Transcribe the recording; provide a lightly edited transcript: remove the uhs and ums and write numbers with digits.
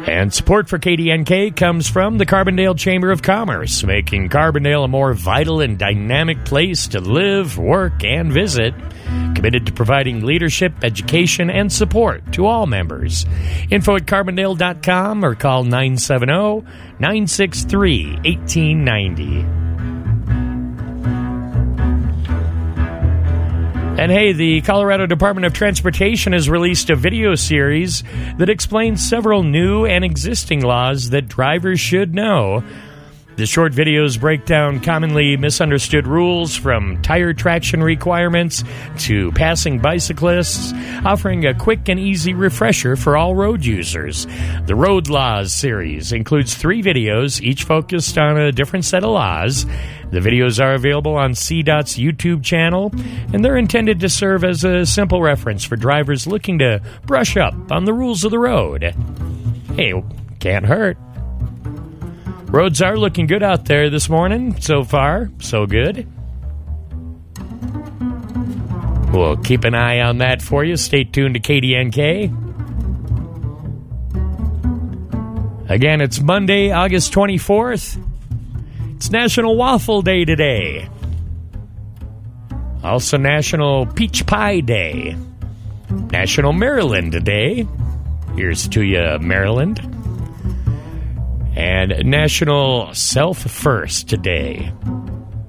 And support for KDNK comes from the Carbondale Chamber of Commerce, making Carbondale a more vital and dynamic place to live, work, and visit. Committed to providing leadership, education, and support to all members. Info at Carbondale.com or call 970-963-1890. And hey, the Colorado Department of Transportation has released a video series that explains several new and existing laws that drivers should know. The short videos break down commonly misunderstood rules, from tire traction requirements to passing bicyclists, offering a quick and easy refresher for all road users. The Road Laws series includes 3 videos, each focused on a different set of laws. The videos are available on CDOT's YouTube channel, and they're intended to serve as a simple reference for drivers looking to brush up on the rules of the road. Hey, can't hurt. Roads are looking good out there this morning. So far, so good. We'll keep an eye on that for you. Stay tuned to KDNK. Again, it's Monday, August 24th. It's National Waffle Day today. Also National Peach Pie Day. National Maryland Day. Here's to you, Maryland. And National Self First Day.